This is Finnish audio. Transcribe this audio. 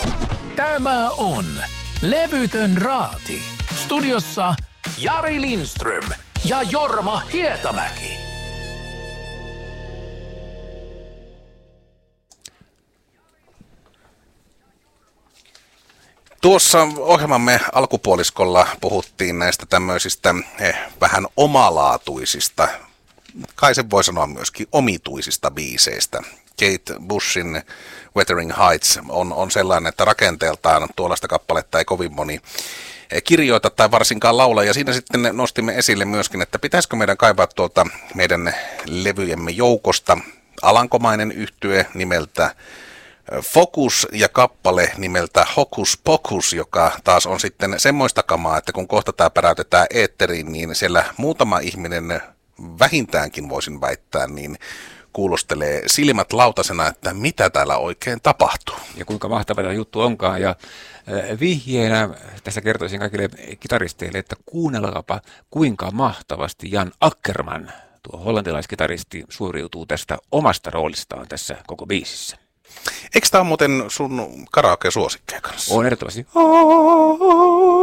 Tämä on Levytön Raati. Studiossa Jari Lindström ja Jorma Hietamäki. Tuossa ohjelmamme alkupuoliskolla puhuttiin näistä tämmöisistä vähän omalaatuisista, kai se voi sanoa myöskin omituisista biiseistä. Kate Bushin Wuthering Heights on sellainen, että rakenteeltaan tuollaista kappaletta ei kovin moni kirjoita tai varsinkaan laula. Ja siinä sitten nostimme esille myöskin, että pitäisikö meidän kaivaa tuolta meidän levyjemme joukosta alankomainen yhtye nimeltä Focus ja kappale nimeltä Hocus Pocus, joka taas on sitten semmoista kamaa, että kun kohta tämä päräytetään eetteriin, niin siellä muutama ihminen vähintäänkin voisin väittää, niin kuulostelee silmät lautasena, että mitä täällä oikein tapahtuu. Ja kuinka mahtava tämä juttu onkaan. Ja vihjeenä tässä kertoisin kaikille kitaristeille, että kuunnellaanpa kuinka mahtavasti Jan Akkerman, tuo hollantilaiskitaristi, suoriutuu tästä omasta roolistaan tässä koko biisissä. Eikö tämä ole muuten sun karaoke-suosikkeja kanssa? On ehdottomasti.